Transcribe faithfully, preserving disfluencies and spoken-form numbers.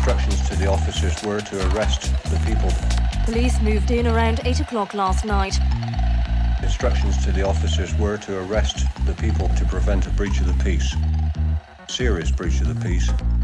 Instructions to the officers were to arrest the people. Police moved in around eight o'clock last night. Instructions to the officers were to arrest the people to prevent a breach of the peace. Serious breach of the peace.